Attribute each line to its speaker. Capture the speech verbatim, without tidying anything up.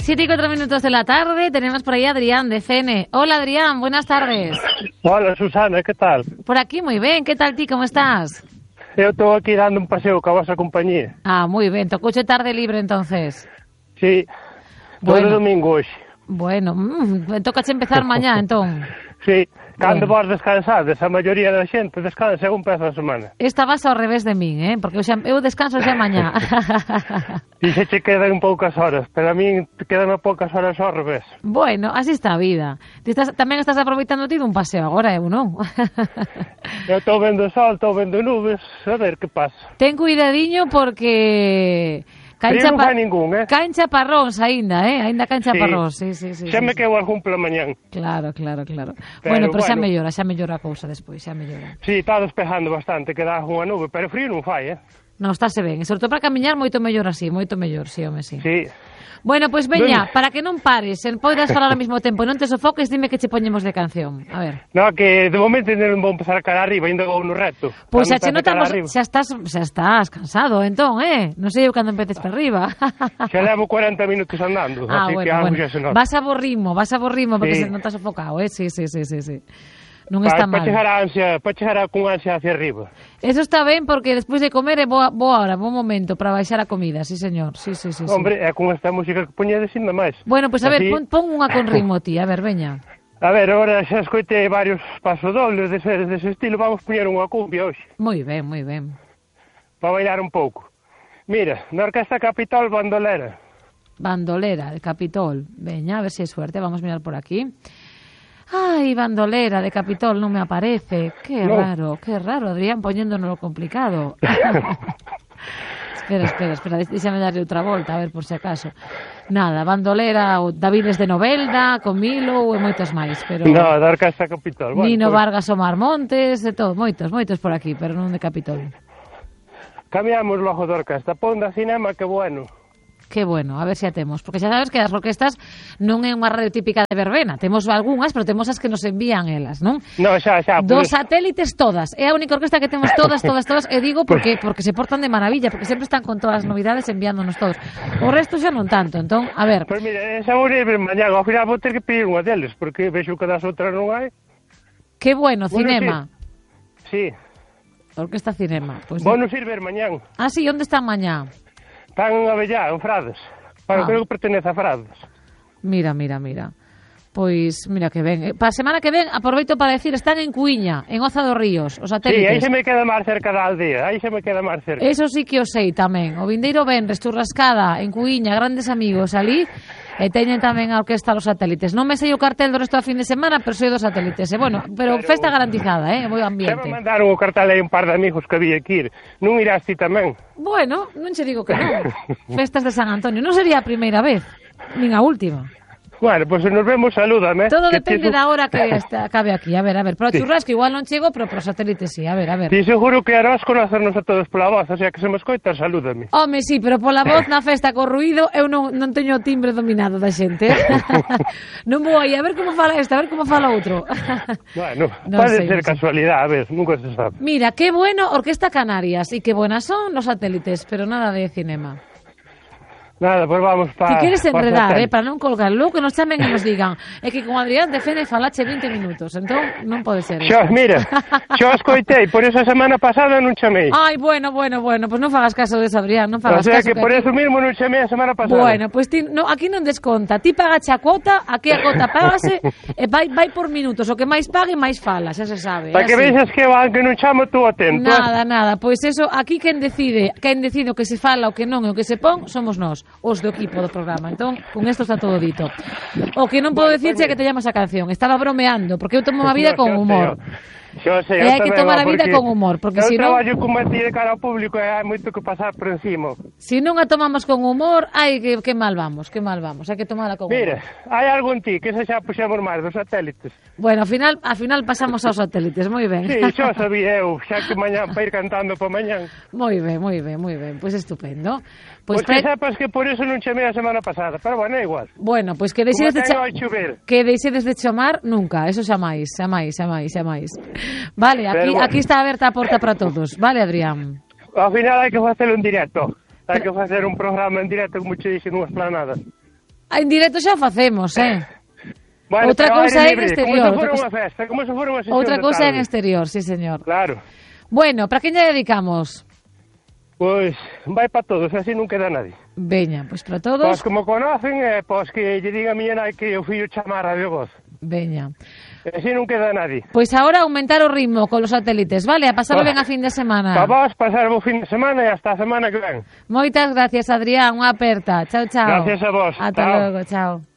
Speaker 1: siete y cuatro minutos de la tarde, tenemos por ahí a Adrián de C N. Hola Adrián, buenas tardes.
Speaker 2: Hola Susana, ¿qué tal?
Speaker 1: Por aquí muy bien, ¿qué tal ti, cómo estás?
Speaker 2: Eu estou aquí dando un paseo ca vosa compañía.
Speaker 1: Ah, moi ben, tocouche tarde libre entonces.
Speaker 2: Sí, todo bueno. Domingo hoxe.
Speaker 1: Bueno, mmm, tocache empezar mañá entón.
Speaker 2: Sí, cando
Speaker 1: bueno.
Speaker 2: vos descansades, a maioría da xente descansa según peza a semana.
Speaker 1: Esta vas ao revés de min, eh? Porque eu, xa, eu descanso xa mañá.
Speaker 2: E se che quedan poucas horas, pero a min quedan poucas horas ao revés.
Speaker 1: Bueno, así está a vida. Ti estás, tamén estás aproveitando ti dun paseo agora, eu non?
Speaker 2: Eu estou vendo sol, estou vendo nubes, a ver que pasa.
Speaker 1: Ten cuidadiño porque...
Speaker 2: Cancha non pa... fai ningún, eh?
Speaker 1: Cancha parróns aínda, eh? Aínda cancha sí. parróns, sí, sí, sí.
Speaker 2: Xa
Speaker 1: sí,
Speaker 2: me
Speaker 1: sí.
Speaker 2: quedo algún polo mañán.
Speaker 1: Claro, claro, claro. Pero, bueno, pero bueno. xa mellora, xa mellora a cousa despois, xa mellora.
Speaker 2: Sí, está despejando bastante, queda unha nube, pero frío non fai, eh?
Speaker 1: Non, estáse ben, e sobre todo para camiñar moito mellor así, moito mellor, sí, home, sí.
Speaker 2: Sí.
Speaker 1: Bueno, pois pues veña, para que non pares, en poidas falar ao mesmo tempo, non te sofoques, dime que che poñemos de canción. A ver.
Speaker 2: No, que de momento non vou empezar a cara arriba, ainda vou no reto.
Speaker 1: Pois pues xa che notamos, xa estás, xa estás cansado, entón, eh? Non sei eu cando empeces para arriba.
Speaker 2: Xa levo cuarenta minutos andando,
Speaker 1: ah,
Speaker 2: así
Speaker 1: bueno,
Speaker 2: que algo
Speaker 1: bueno.
Speaker 2: xa se nota.
Speaker 1: Vas a bo ritmo, vas a bo ritmo, porque
Speaker 2: sí.
Speaker 1: se nota sofocado, eh? Sí, sí, sí, sí, sí. Non
Speaker 2: pa,
Speaker 1: está
Speaker 2: pa
Speaker 1: mal.
Speaker 2: Chegar a ansia, para chegar a, con ansia hacia arriba.
Speaker 1: Eso está ben porque despois de comer é boa, boa hora, bom momento para baixar a comida, sí señor, sí, sí, sí.
Speaker 2: Hombre,
Speaker 1: sí.
Speaker 2: é con esta música que poñedes ainda máis.
Speaker 1: Bueno, pois pues, a ver, pon, pon unha con ritmo ti, a ver, veña.
Speaker 2: A ver, agora xa escoitei varios pasodobles dese, dese estilo, vamos poñer unha cumbia hoxe.
Speaker 1: Moi ben, moi ben.
Speaker 2: Para bailar un pouco. Mira, na Orquesta Capitol Bandolera.
Speaker 1: Bandolera, de Capitol. Veña, a ver se si é suerte, vamos a mirar por aquí. Ai, bandolera de Capitol non me aparece. Que no. raro, que raro, Adrián, poñéndonos lo complicado. espera, espera, espera, déxame darle outra volta, a ver por se acaso. Nada, bandolera, o Davides de Novelda, Comilo e moitos máis, pero...
Speaker 2: No, da Orquesta Capitol. Bueno,
Speaker 1: Nino
Speaker 2: pues...
Speaker 1: Vargas Omar Montes, e todo, moitos, moitos por aquí, pero non de Capitol.
Speaker 2: Cambiamos logo da orquesta, pon da cinema, que bueno.
Speaker 1: Que bueno, a ver se a temos, porque xa sabes que as orquestas non é unha radio típica de verbena, temos algunhas, pero temos as que nos envían elas, non?
Speaker 2: No, xa, xa.
Speaker 1: Dos satélites todas, é a única orquesta que temos todas, todas, todas, e digo porque porque se portan de maravilla, porque sempre están con todas as novidades enviándonos todos. O resto xa non tanto, entón, a ver.
Speaker 2: Pois pues mira, esa vou ir mañá, ao final vou ter que pedir unha deles, porque vexo que das outras non hai.
Speaker 1: Que bueno, bueno cinema.
Speaker 2: Sí. sí.
Speaker 1: Orquesta Cinema. Pues
Speaker 2: vou nos ir ver mañán.
Speaker 1: Ah, sí, onde están mañá?
Speaker 2: Están en Avellá, en Frades. Bueno, ah. creo que pertenece a Frades.
Speaker 1: Mira, mira, mira. Pois, mira que ben. Para a semana que ven, aproveito para decir, están en Cuíña, en Oza dos Ríos, os satélites.
Speaker 2: Sí, aí se me queda máis cerca da aldea, aí se me queda máis cerca.
Speaker 1: Eso sí que o sei tamén. O vindeiro venres, Churrascada, en Cuíña, grandes amigos ali, e teñen tamén a orquesta dos satélites. Non me sei o cartel do resto da fin de semana, pero sei dos satélites. E bueno, pero, pero festa garantizada, eh, moi ambiente.
Speaker 2: Se me mandaron o cartel aí un par de amigos que había que ir. Non irás ti tamén?
Speaker 1: Bueno, non che digo que non. Festas de San Antonio. Non sería a primeira vez, nin a última.
Speaker 2: Bueno, pois pues, nos vemos, salúdame.
Speaker 1: Todo depende da hora que está, acabe aquí. A ver, a ver, para o sí. churrasco igual non chego, pero para os satélites sí. A ver, a ver.
Speaker 2: Sí, seguro que harás conocernos a todos pola voz, o sea que se me escoita, salúdame.
Speaker 1: Home, sí, pero pola voz na festa co ruído eu non, non teño o timbre dominado da xente. Non vou aí, a ver como fala esta, a ver como fala outro.
Speaker 2: Bueno, no pode sei, ser casualidad, a ver, nunca se sabe.
Speaker 1: Mira, qué bueno Orquesta Canarias e qué buenas son los satélites, pero nada de cinema.
Speaker 2: Nada, pues vamos para...
Speaker 1: Si quieres enredar, pa eh, para non colgar, logo que nos chamen e nos digan é que con Adrián de Fene falache vinte minutos, entón non pode ser.
Speaker 2: Xo, mira, xo escoitei, por esa semana pasada non chamei.
Speaker 1: Ai, bueno, bueno, bueno, pues non fagas caso de Adrián, non fagas
Speaker 2: caso. O sea
Speaker 1: caso
Speaker 2: que, que por
Speaker 1: aquí...
Speaker 2: eso mismo non chamei a semana pasada.
Speaker 1: Bueno, pues ti, no, aquí non desconta, ti pagache a cuota, aquí a cuota págase e vai, vai por minutos, o que máis pague, máis fala, xa se sabe.
Speaker 2: Para que vexas que van que non chamo tú atento.
Speaker 1: Nada, nada, pois pues eso, aquí quen decide, quen decide o que se fala, o que non, e o que se pon, somos nós, os do equipo do programa. Entón, con isto está todo dito. O que non podo bueno, dicirche é que te llamas a canción. Estaba bromeando, porque eu tomo a vida no, con humor.
Speaker 2: Yo sei,
Speaker 1: e hai que tomar a vida con humor, porque
Speaker 2: se non...
Speaker 1: Eu
Speaker 2: traballo como ti de cara ao público e hai moito que pasar por encima.
Speaker 1: Se non a tomamos con humor, ai, que, que mal vamos, que mal vamos. Hai que tomala con
Speaker 2: Mira,
Speaker 1: humor.
Speaker 2: Mira, hai algo en ti que se xa puxemos máis dos satélites.
Speaker 1: Bueno, ao final, ao final pasamos aos satélites, moi ben.
Speaker 2: Sí, xo sabía eu, xa que mañán para ir cantando por mañán.
Speaker 1: Moi ben, moi ben, moi ben. Pois pues estupendo.
Speaker 2: Pois pues que pre... sepas que por eso non chamei a semana pasada, pero bueno, é igual.
Speaker 1: Bueno, pois pues que deixedes de cha... que deixedes de chamar nunca, eso xa máis, xa máis, xa máis, xa máis. Vale, aquí, bueno. Aquí está aberta a porta para todos, vale, Adrián?
Speaker 2: Ao final hai que facelo en directo, hai que facer un programa en directo como che dixen unha esplanada.
Speaker 1: En directo xa facemos, eh?
Speaker 2: Bueno,
Speaker 1: outra
Speaker 2: pero
Speaker 1: cousa
Speaker 2: aire
Speaker 1: é en
Speaker 2: libre,
Speaker 1: exterior.
Speaker 2: Como se
Speaker 1: outra
Speaker 2: fora
Speaker 1: cousa-
Speaker 2: unha festa, como se fora unha sesión
Speaker 1: Outra
Speaker 2: de
Speaker 1: cousa é en
Speaker 2: tarde.
Speaker 1: exterior, sí, señor.
Speaker 2: Claro.
Speaker 1: Bueno, para quen lle dedicamos?
Speaker 2: Pois vai para todos, así non queda nadie.
Speaker 1: Veña, pois para
Speaker 2: Pois
Speaker 1: todos.
Speaker 2: como conocen, eh, pois que lle diga a miña nai que o fillo chama a Radio Voz.
Speaker 1: Veña.
Speaker 2: Así non queda nadie.
Speaker 1: Pois agora aumentar o ritmo con los satélites, vale? A pasarlo
Speaker 2: Pois,
Speaker 1: ben a fin de semana.
Speaker 2: Para vos, pasar o fin de semana e hasta a semana que ven.
Speaker 1: Moitas gracias, Adrián. Unha aperta. Chao, chao.
Speaker 2: Gracias a vos.
Speaker 1: Ata
Speaker 2: Chao.
Speaker 1: logo, chao.